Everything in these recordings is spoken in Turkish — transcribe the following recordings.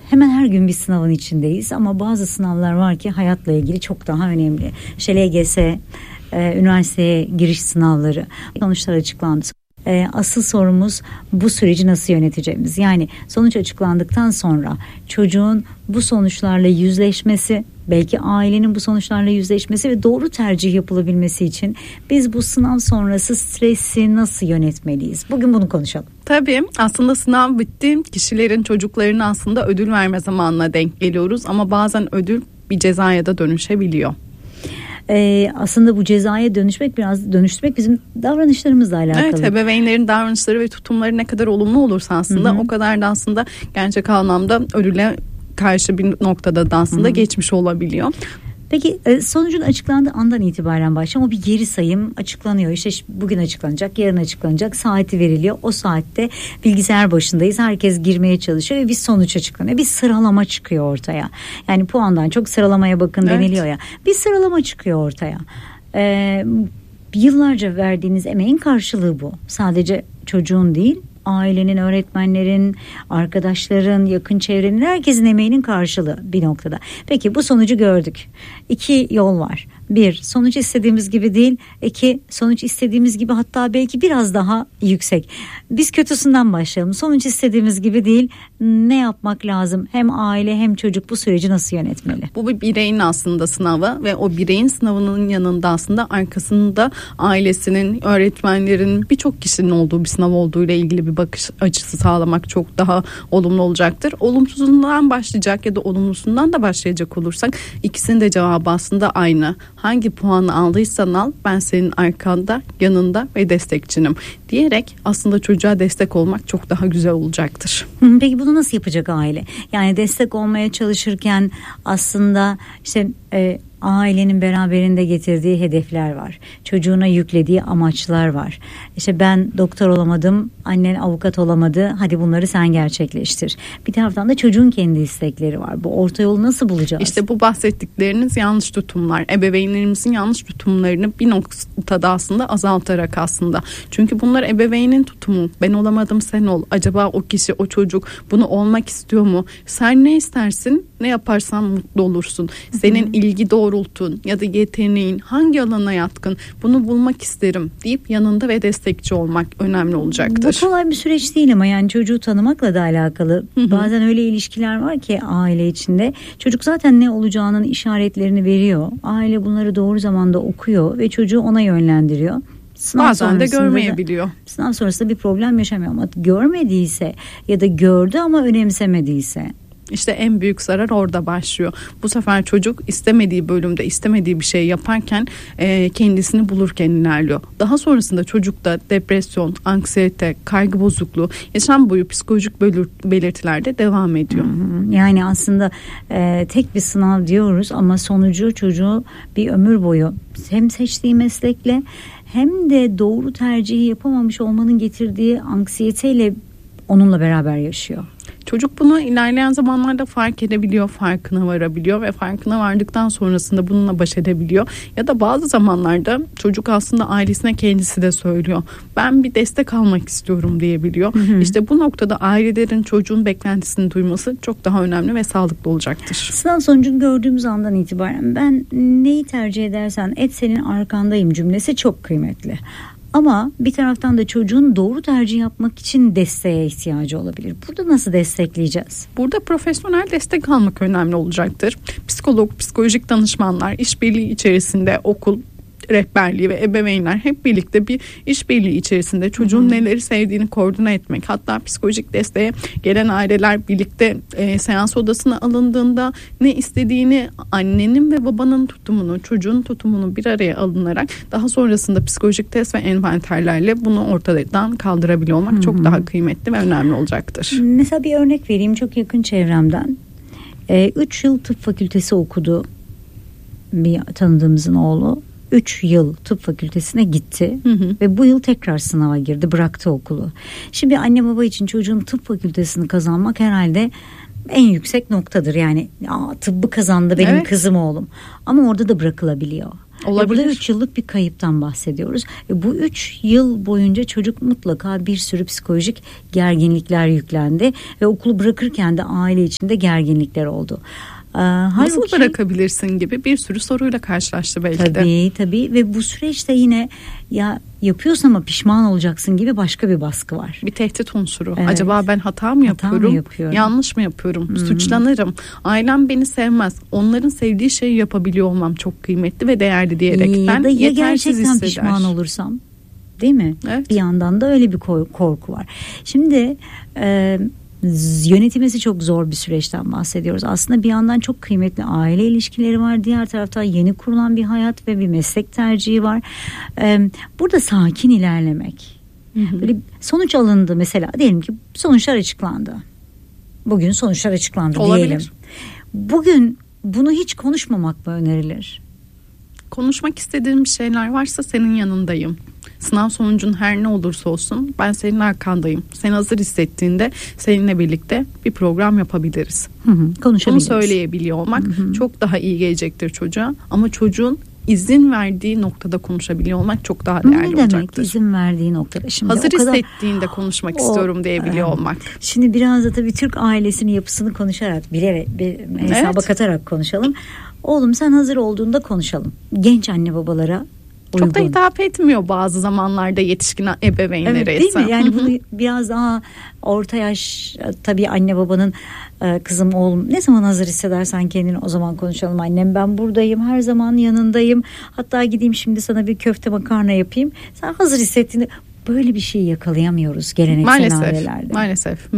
hemen her gün bir sınavın içindeyiz ama bazı sınavlar var ki hayatla ilgili çok daha önemli. İşte LGS, üniversiteye giriş sınavları, sonuçlar açıklandı. Asıl sorumuz bu süreci nasıl yöneteceğimiz. Yani sonuç açıklandıktan sonra çocuğun bu sonuçlarla yüzleşmesi, belki ailenin bu sonuçlarla yüzleşmesi ve doğru tercih yapılabilmesi için biz bu sınav sonrası stresi nasıl yönetmeliyiz? Bugün bunu konuşalım. Tabii aslında sınav bitti. Kişilerin, çocukların aslında ödül verme zamanına denk geliyoruz ama bazen ödül bir cezaya da dönüşebiliyor. Aslında bu cezaya dönüştürmek bizim davranışlarımızla alakalı. Evet, ebeveynlerin davranışları ve tutumları ne kadar olumlu olursa aslında o kadar da aslında gerçek anlamda ödüle karşı bir noktada da aslında geçmiş olabiliyor. Peki sonucun açıklandığı andan itibaren başlıyor ama bir geri sayım açıklanıyor. İşte bugün açıklanacak, yarın açıklanacak, saati veriliyor. O saatte bilgisayar başındayız. Herkes girmeye çalışıyor ve bir sonuç açıklanıyor. Bir sıralama çıkıyor ortaya. Yani puandan çok sıralamaya bakın deniliyor ya. Bir sıralama çıkıyor ortaya. Yıllarca verdiğiniz emeğin karşılığı bu. Sadece çocuğun değil, ailenin, öğretmenlerin, arkadaşların, yakın çevrenin, herkesin emeğinin karşılığı bir noktada. Peki bu sonucu gördük. 2 yol var. 1, sonuç istediğimiz gibi değil. 2, sonuç istediğimiz gibi, hatta belki biraz daha yüksek. Biz kötüsünden başlayalım. Sonuç istediğimiz gibi değil. Ne yapmak lazım? Hem aile hem çocuk bu süreci nasıl yönetmeli? Bu bir bireyin aslında sınavı ve o bireyin sınavının yanında aslında arkasında ailesinin, öğretmenlerin, birçok kişinin olduğu bir sınav olduğu ile ilgili bir bakış açısı sağlamak çok daha olumlu olacaktır. Olumsuzundan başlayacak ya da olumlusundan da başlayacak olursak ikisinin de cevabı aslında aynı. Hangi puanı aldıysan al, ben senin arkanda, yanında ve destekçinim diyerek aslında çocuğa destek olmak çok daha güzel olacaktır. Peki bunu nasıl yapacak aile? Yani destek olmaya çalışırken aslında işte ailenin beraberinde getirdiği hedefler var. Çocuğuna yüklediği amaçlar var. İşte ben doktor olamadım, annen avukat olamadı, hadi bunları sen gerçekleştir. Bir taraftan da çocuğun kendi istekleri var. Bu orta yolu nasıl bulacağız? İşte bu bahsettikleriniz yanlış tutumlar. Ebeveynlerimizin yanlış tutumlarını bir noktada aslında azaltarak aslında. Çünkü bunlar ebeveynin tutumu. Ben olamadım, sen ol. Acaba o kişi, o çocuk bunu olmak istiyor mu? Sen ne istersin? Ne yaparsan mutlu olursun. Senin ilgi doğrultun ya da yeteneğin hangi alana yatkın, bunu bulmak isterim deyip yanında ve destekçi olmak önemli olacaktır. Bu kolay bir süreç değil ama yani çocuğu tanımakla da alakalı. Bazen öyle ilişkiler var ki aile içinde çocuk zaten ne olacağının işaretlerini veriyor. Aile bunları doğru zamanda okuyor ve çocuğu ona yönlendiriyor. Bazen de görmeyebiliyor. Sınav sonrasında bir problem yaşamıyor ama görmediyse ya da gördü ama önemsemediyse, İşte en büyük zarar orada başlıyor. Bu sefer çocuk istemediği bölümde istemediği bir şey yaparken kendisini bulurken ilerliyor. Daha sonrasında çocukta depresyon, anksiyete, kaygı bozukluğu, yaşam boyu psikolojik belirtiler de devam ediyor. Yani aslında tek bir sınav diyoruz ama sonucu çocuğu bir ömür boyu hem seçtiği meslekle hem de doğru tercihi yapamamış olmanın getirdiği anksiyeteyle onunla beraber yaşıyor. Çocuk bunu ilerleyen zamanlarda fark edebiliyor, farkına varabiliyor ve farkına vardıktan sonrasında bununla baş edebiliyor. Ya da bazı zamanlarda çocuk aslında ailesine kendisi de söylüyor. Ben bir destek almak istiyorum diyebiliyor. İşte bu noktada ailelerin çocuğun beklentisini duyması çok daha önemli ve sağlıklı olacaktır. Sınav sonucunu gördüğümüz andan itibaren ben neyi tercih edersen et senin arkandayım cümlesi çok kıymetli. Ama bir taraftan da çocuğun doğru tercih yapmak için desteğe ihtiyacı olabilir. Burada nasıl destekleyeceğiz? Burada profesyonel destek almak önemli olacaktır. Psikolog, psikolojik danışmanlar, işbirliği içerisinde okul rehberliği ve ebeveynler hep birlikte bir işbirliği içerisinde çocuğun neleri sevdiğini koordine etmek, hatta psikolojik desteğe gelen aileler birlikte seans odasına alındığında ne istediğini, annenin ve babanın tutumunu, çocuğun tutumunu bir araya alınarak daha sonrasında psikolojik test ve envanterlerle bunu ortadan kaldırabiliyor olmak çok daha kıymetli ve önemli olacaktır. Mesela bir örnek vereyim çok yakın çevremden. 3 yıl tıp fakültesi okudu bir tanıdığımızın oğlu. 3 yıl tıp fakültesine gitti ve bu yıl tekrar sınava girdi, bıraktı okulu. Şimdi anne baba için çocuğun tıp fakültesini kazanmak herhalde en yüksek noktadır. Yani tıbbı kazandı benim kızım oğlum. Ama orada da bırakılabiliyor. Olabilir. Burada 3 yıllık bir kayıptan bahsediyoruz. Bu 3 yıl boyunca çocuk mutlaka bir sürü psikolojik gerginlikler yüklendi ve okulu bırakırken de aile içinde gerginlikler oldu. Nasıl bırakabilirsin gibi bir sürü soruyla karşılaştı belki de. Tabii ve bu süreçte yine ya yapıyorsun ama pişman olacaksın gibi başka bir baskı var. Bir tehdit unsuru. Evet. Acaba ben hata mı yapıyorum? Yanlış mı yapıyorum? Suçlanırım. Ailem beni sevmez. Onların sevdiği şeyi yapabiliyor olmam çok kıymetli ve değerli diyerekten ya gerçekten pişman olursam, değil mi? Evet. Bir yandan da öyle bir korku var. Şimdi yönetilmesi çok zor bir süreçten bahsediyoruz. Aslında bir yandan çok kıymetli aile ilişkileri var. Diğer taraftan yeni kurulan bir hayat ve bir meslek tercihi var. Burada sakin ilerlemek. Böyle sonuç alındı mesela. Diyelim ki sonuçlar açıklandı. Bugün sonuçlar açıklandı diyelim. Bugün bunu hiç konuşmamak mı önerilir? Konuşmak istediğim bir şeyler varsa senin yanındayım. Sınav sonucun her ne olursa olsun ben senin arkandayım. Sen hazır hissettiğinde seninle birlikte bir program yapabiliriz. Konuşabiliriz. Bunu söyleyebiliyor olmak çok daha iyi gelecektir çocuğa. Ama çocuğun izin verdiği noktada konuşabiliyor olmak çok daha değerli olacaktır. Ne demek izin verdiği noktada? Şimdi hazır hissettiğinde konuşmak istiyorum diyebiliyor olmak. Şimdi biraz da tabii Türk ailesinin yapısını konuşarak, bilerek, hesaba katarak konuşalım. Oğlum sen hazır olduğunda konuşalım. Genç anne babalara uygun. Çok da hitap etmiyor bazı zamanlarda yetişkin ebeveynlere. Evet, değil mi? Yani bunu biraz daha orta yaş tabii anne babanın kızım oğlum ne zaman hazır hissedersen kendini o zaman konuşalım annem, ben buradayım, her zaman yanındayım, hatta gideyim şimdi sana bir köfte makarna yapayım, sen hazır hissettiğinde, böyle bir şey yakalayamıyoruz geleneksel ailelerde. Maalesef.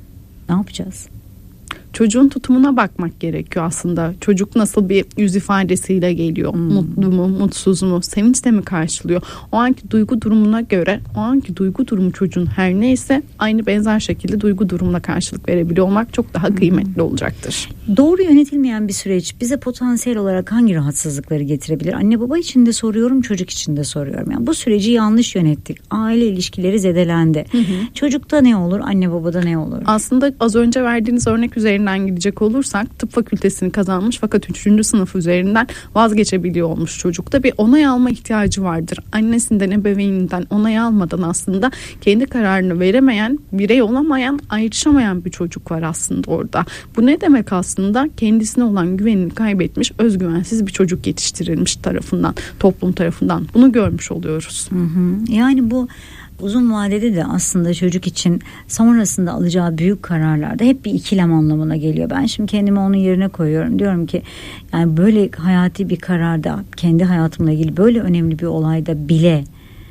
Ne yapacağız? Çocuğun tutumuna bakmak gerekiyor aslında. Çocuk nasıl bir yüz ifadesiyle geliyor? Mutlu mu, mutsuz mu, sevinçle mi karşılıyor? O anki duygu durumuna göre, o anki duygu durumu çocuğun her neyse aynı benzer şekilde duygu durumuna karşılık verebiliyor olmak çok daha kıymetli olacaktır. Doğru yönetilmeyen bir süreç bize potansiyel olarak hangi rahatsızlıkları getirebilir? Anne baba için de soruyorum, çocuk için de soruyorum. Yani bu süreci yanlış yönettik. Aile ilişkileri zedelendi. Çocukta ne olur, anne babada ne olur? Aslında az önce verdiğiniz örnek üzerinden gidecek olursak tıp fakültesini kazanmış fakat 3. sınıf üzerinden vazgeçebiliyor olmuş çocukta bir onay alma ihtiyacı vardır. Annesinden, ebeveyninden onay almadan aslında kendi kararını veremeyen, birey olamayan, ayrışamayan bir çocuk var aslında orada. Bu ne demek aslında? Kendisine olan güvenini kaybetmiş, özgüvensiz bir çocuk yetiştirilmiş tarafından, toplum tarafından. Bunu görmüş oluyoruz. Yani bu uzun vadede de aslında çocuk için sonrasında alacağı büyük kararlarda hep bir ikilem anlamına geliyor. Ben şimdi kendimi onun yerine koyuyorum. Diyorum ki yani böyle hayati bir kararda, kendi hayatımla ilgili böyle önemli bir olayda bile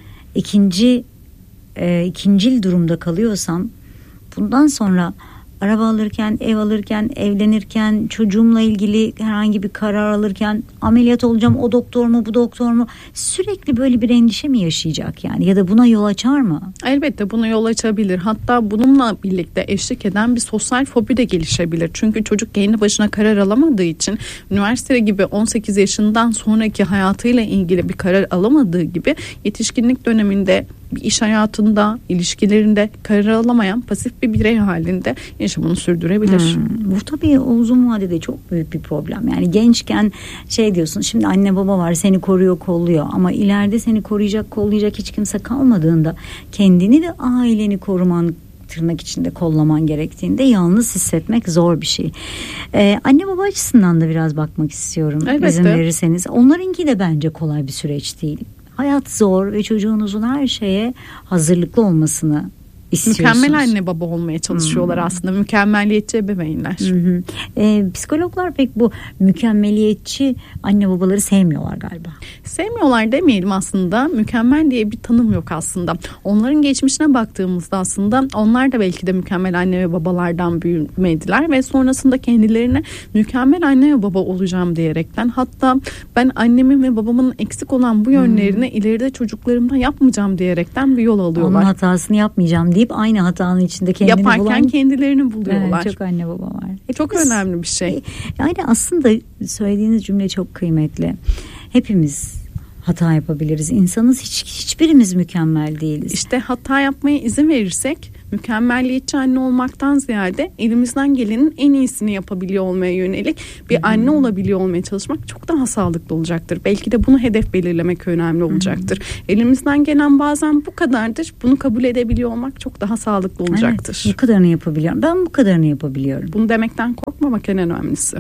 ikincil durumda kalıyorsam, bundan sonra araba alırken, ev alırken, evlenirken, çocuğumla ilgili herhangi bir karar alırken, ameliyat olacağım, o doktor mu, bu doktor mu, sürekli böyle bir endişe mi yaşayacak yani, ya da buna yol açar mı? Elbette buna yol açabilir. Hatta bununla birlikte eşlik eden bir sosyal fobi de gelişebilir. Çünkü çocuk kendi başına karar alamadığı için, üniversite gibi 18 yaşından sonraki hayatıyla ilgili bir karar alamadığı gibi yetişkinlik döneminde bir iş hayatında, ilişkilerinde karar alamayan pasif bir birey halinde yaşamını sürdürebilir. Bu tabii uzun vadede çok büyük bir problem. Yani gençken şey diyorsun, şimdi anne baba var, seni koruyor, kolluyor, ama ileride seni koruyacak, kollayacak hiç kimse kalmadığında, kendini ve aileni koruman, tırnak içinde kollaman gerektiğinde yalnız hissetmek zor bir şey. Anne baba açısından da biraz bakmak istiyorum. Elbette. İzin verirseniz. Onlarınki de bence kolay bir süreç değil. Hayat zor ve çocuğunuzun her şeye hazırlıklı olmasını istiyorsunuz. Mükemmel anne baba olmaya çalışıyorlar aslında. Mükemmeliyetçi ebeveynler. Psikologlar pek bu mükemmeliyetçi anne babaları sevmiyorlar galiba. Sevmiyorlar demeyelim aslında. Mükemmel diye bir tanım yok aslında. Onların geçmişine baktığımızda aslında onlar da belki de mükemmel anne ve babalardan büyümediler ve sonrasında kendilerine mükemmel anne ve baba olacağım diyerekten, hatta ben annemin ve babamın eksik olan bu yönlerini ileride çocuklarımda yapmayacağım diyerekten bir yol alıyorlar. Onun hatasını yapmayacağım deyip aynı hatanın içinde kendini yaparken kendilerini buluyorlar. Evet, çok anne baba var. Çok önemli bir şey. Yani aslında söylediğiniz cümle çok kıymetli. Hepimiz hata yapabiliriz. İnsanız, hiçbirimiz mükemmel değiliz. İşte hata yapmaya izin verirsek mükemmelliyetçi anne olmaktan ziyade elimizden gelenin en iyisini yapabiliyor olmaya yönelik bir anne olabiliyor olmaya çalışmak çok daha sağlıklı olacaktır. Belki de bunu hedef belirlemek önemli olacaktır. Elimizden gelen bazen bu kadardır. Bunu kabul edebiliyor olmak çok daha sağlıklı olacaktır. Evet, bu kadarını yapabiliyorum. Ben bu kadarını yapabiliyorum. Bunu demekten korkmamak en önemlisi.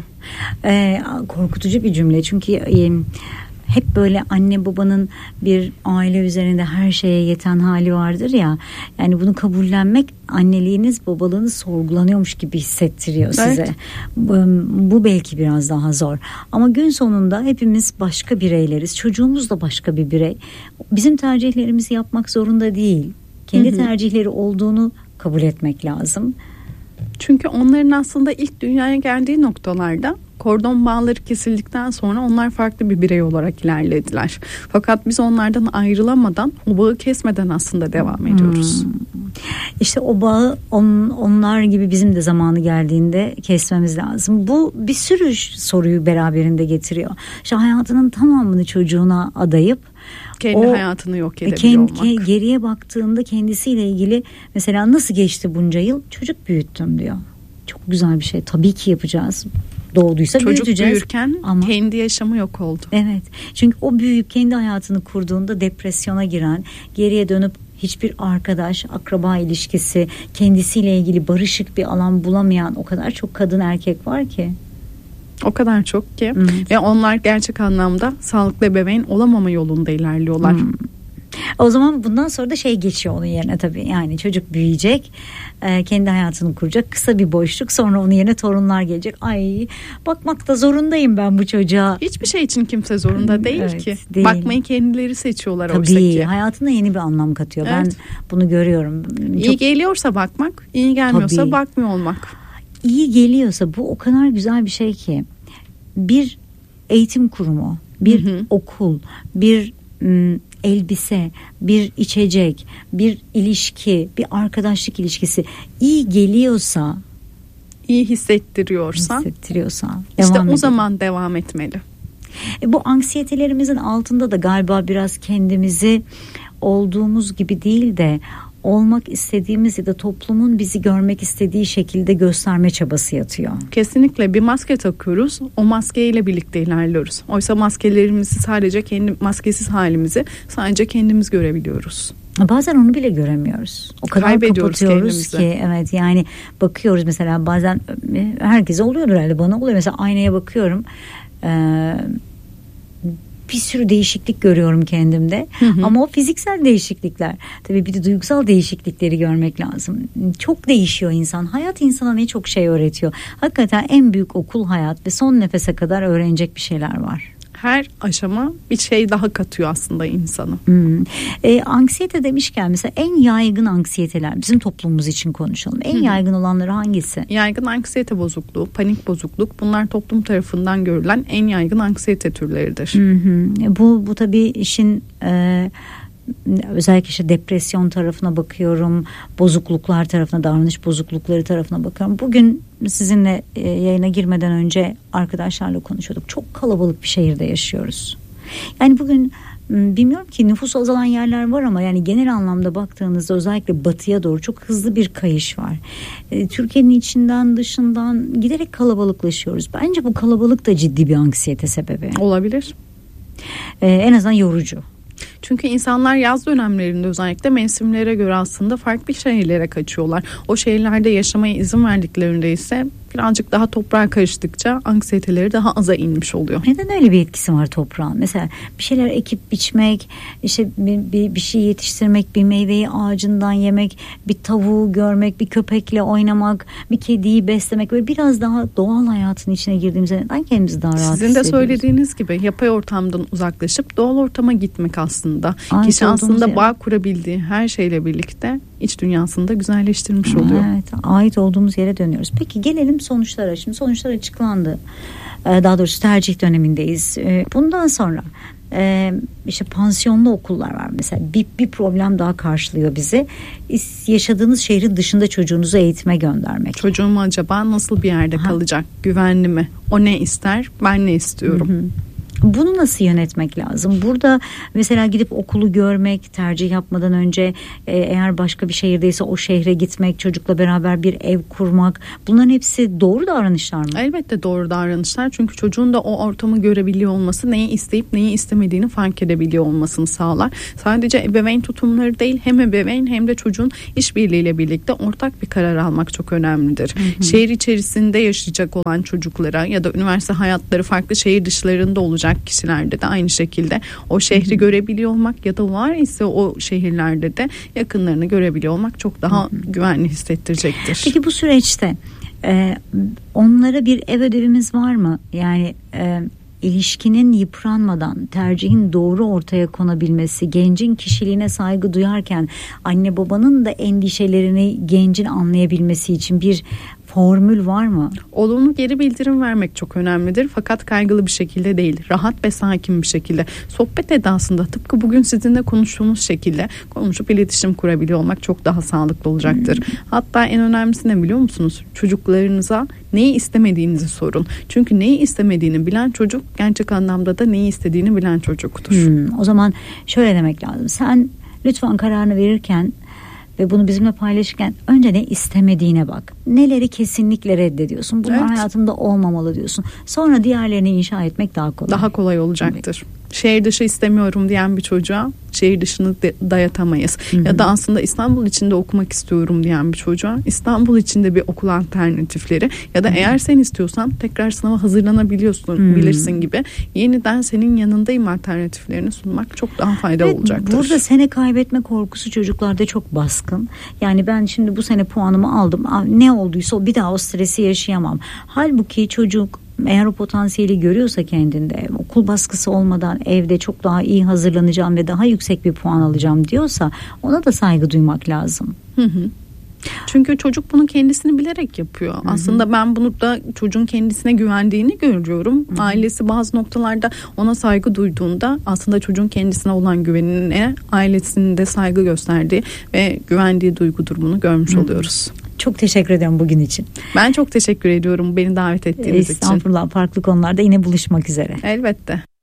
Korkutucu bir cümle çünkü hep böyle anne babanın bir aile üzerinde her şeye yeten hali vardır ya. Yani bunu kabullenmek anneliğiniz babalığınız sorgulanıyormuş gibi hissettiriyor size. Evet. Bu belki biraz daha zor. Ama gün sonunda hepimiz başka bireyleriz. Çocuğumuz da başka bir birey. Bizim tercihlerimizi yapmak zorunda değil. Kendi tercihleri olduğunu kabul etmek lazım. Çünkü onların aslında ilk dünyaya geldiği noktalarda kordon bağları kesildikten sonra onlar farklı bir birey olarak ilerlediler. Fakat biz onlardan ayrılamadan, o bağı kesmeden aslında devam ediyoruz. İşte o bağı onlar gibi bizim de zamanı geldiğinde kesmemiz lazım. Bu bir sürü soruyu beraberinde getiriyor. İşte hayatının tamamını çocuğuna adayıp kendi hayatını yok edebiliyor olmak. Geriye baktığında kendisiyle ilgili mesela nasıl geçti bunca yıl? Çocuk büyüttüm diyor. Çok güzel bir şey. Tabii ki yapacağız. Doğduysa çocuk büyüteceğiz. Büyürken ama kendi yaşamı yok oldu. Evet. Çünkü o büyüyüp kendi hayatını kurduğunda depresyona giren, geriye dönüp hiçbir arkadaş, akraba ilişkisi, kendisiyle ilgili barışık bir alan bulamayan o kadar çok kadın erkek var ki. O kadar çok ki ve onlar gerçek anlamda sağlıklı ebeveyn olamama yolunda ilerliyorlar. O zaman bundan sonra da geçiyor onun yerine tabii. Yani çocuk büyüyecek, kendi hayatını kuracak, kısa bir boşluk, sonra onun yerine torunlar gelecek. Ay, bakmakta zorundayım ben bu çocuğa. Hiçbir şey için kimse zorunda değil ki. Değil. Bakmayı kendileri seçiyorlar tabii, oysa ki. Hayatına yeni bir anlam katıyor. Evet. Ben bunu görüyorum. İyi geliyorsa bakmak, iyi gelmiyorsa tabii, bakmıyor olmak. İyi geliyorsa bu o kadar güzel bir şey ki. Bir eğitim kurumu, bir okul, bir elbise, bir içecek, bir ilişki, bir arkadaşlık ilişkisi iyi geliyorsa, iyi hissettiriyorsa işte o zaman devam etmeli. Bu anksiyetelerimizin altında da galiba biraz kendimizi olduğumuz gibi değil de olmak istediğimiz ya da toplumun bizi görmek istediği şekilde gösterme çabası yatıyor. Kesinlikle bir maske takıyoruz. O maskeyle birlikte ilerliyoruz. Oysa maskelerimizi sadece maskesiz halimizi sadece kendimiz görebiliyoruz. Bazen onu bile göremiyoruz. O kadar kapatıyoruz ki. Evet, yani bakıyoruz mesela bazen herkese oluyordur herhalde, bana oluyor. Mesela aynaya bakıyorum. Bir sürü değişiklik görüyorum kendimde. Ama o fiziksel değişiklikler. Tabii bir de duygusal değişiklikleri görmek lazım. Çok değişiyor insan. Hayat insana ne çok şey öğretiyor. Hakikaten en büyük okul hayat ve son nefese kadar öğrenecek bir şeyler var. Her aşama bir şey daha katıyor aslında insana. Anksiyete demişken mesela en yaygın anksiyeteler, bizim toplumumuz için konuşalım. En yaygın olanları hangisi? Yaygın anksiyete bozukluğu, panik bozukluk, bunlar toplum tarafından görülen en yaygın anksiyete türleridir. Bu tabii işin özellikle işte depresyon tarafına bakıyorum, bozukluklar tarafına, davranış bozuklukları tarafına bakıyorum. Bugün sizinle yayına girmeden önce arkadaşlarla konuşuyorduk. Çok kalabalık bir şehirde yaşıyoruz. Yani bugün bilmiyorum ki, nüfus azalan yerler var ama yani genel anlamda baktığınızda özellikle batıya doğru çok hızlı bir kayış var. Türkiye'nin içinden dışından giderek kalabalıklaşıyoruz. Bence bu kalabalık da ciddi bir anksiyete sebebi. Olabilir. En azından yorucu. Çünkü insanlar yaz dönemlerinde özellikle mevsimlere göre aslında farklı şehirlere kaçıyorlar. O şehirlerde yaşamaya izin verdiklerinde ise birazcık daha toprağa karıştıkça anksiyeteleri daha aza inmiş oluyor. Neden öyle bir etkisi var toprağın? Mesela bir şeyler ekip biçmek, işte bir şey yetiştirmek, bir meyveyi ağacından yemek, bir tavuğu görmek, bir köpekle oynamak, bir kediyi beslemek, böyle biraz daha doğal hayatın içine girdiğimizde neden kendimizi daha rahat hissediyoruz? Sizin de söylediğiniz gibi yapay ortamdan uzaklaşıp doğal ortama gitmek aslında. Kişi aslında bağ kurabildiği her şeyle birlikte iç dünyasını da güzelleştirmiş oluyor. Evet, ait olduğumuz yere dönüyoruz. Peki gelelim sonuçlara. Şimdi sonuçlar açıklandı. Daha doğrusu tercih dönemindeyiz. Bundan sonra işte pansiyonlu okullar var mesela. Bir problem daha karşılıyor bizi. Yaşadığınız şehrin dışında çocuğunuzu eğitime göndermek. Çocuğum acaba nasıl bir yerde kalacak? Güvenli mi? O ne ister? Ben ne istiyorum? Bunu nasıl yönetmek lazım? Burada mesela gidip okulu görmek, tercih yapmadan önce eğer başka bir şehirdeyse o şehre gitmek, çocukla beraber bir ev kurmak, bunların hepsi doğru davranışlar mı? Elbette doğru davranışlar, çünkü çocuğun da o ortamı görebiliyor olması, neyi isteyip neyi istemediğini fark edebiliyor olmasını sağlar. Sadece ebeveyn tutumları değil, hem ebeveyn hem de çocuğun işbirliğiyle birlikte ortak bir karar almak çok önemlidir. Şehir içerisinde yaşayacak olan çocuklara ya da üniversite hayatları farklı şehir dışlarında olacak kişilerde de aynı şekilde o şehri görebiliyor olmak ya da var ise o şehirlerde de yakınlarını görebiliyor olmak çok daha güvenli hissettirecektir. Peki bu süreçte onlara bir ev ödevimiz var mı? Yani ilişkinin yıpranmadan tercihin doğru ortaya konabilmesi, gencin kişiliğine saygı duyarken anne babanın da endişelerini gencin anlayabilmesi için bir formül var mı? Olumlu geri bildirim vermek çok önemlidir, fakat kaygılı bir şekilde değil, rahat ve sakin bir şekilde, sohbet edasında tıpkı bugün sizinle konuştuğumuz şekilde konuşup iletişim kurabiliyor olmak çok daha sağlıklı olacaktır. Hatta en önemlisi ne biliyor musunuz? Çocuklarınıza neyi istemediğinizi sorun. Çünkü neyi istemediğini bilen çocuk gerçek anlamda da neyi istediğini bilen çocuktur. O zaman şöyle demek lazım. Sen lütfen kararını verirken ve bunu bizimle paylaşırken önce ne istemediğine bak. Neleri kesinlikle reddediyorsun. Bunlar hayatımda olmamalı diyorsun. Sonra diğerlerini inşa etmek daha kolay. Daha kolay olacaktır. Şehir dışı istemiyorum diyen bir çocuğa şehir dışını dayatamayız. Ya da aslında İstanbul içinde okumak istiyorum diyen bir çocuğa İstanbul içinde bir okul alternatifleri ya da eğer sen istiyorsan tekrar sınava hazırlanabiliyorsun bilirsin gibi yeniden senin yanındayım alternatiflerini sunmak çok daha faydalı olacaktır. Burada sene kaybetme korkusu çocuklarda çok baskın. Yani ben şimdi bu sene puanımı aldım. Ne olduysa bir daha o stresi yaşayamam. Halbuki çocuk eğer o potansiyeli görüyorsa kendinde, okul baskısı olmadan evde çok daha iyi hazırlanacağım ve daha yüksek bir puan alacağım diyorsa ona da saygı duymak lazım. Çünkü çocuk bunu kendisini bilerek yapıyor. Aslında ben bunu da çocuğun kendisine güvendiğini görüyorum. Ailesi bazı noktalarda ona saygı duyduğunda aslında çocuğun kendisine olan güvenine ailesinin de saygı gösterdiği ve güvendiği duygu durumunu görmüş oluyoruz. Çok teşekkür ederim bugün için. Ben çok teşekkür ediyorum beni davet ettiğiniz için. Estağfurullah, farklı konularda yine buluşmak üzere. Elbette.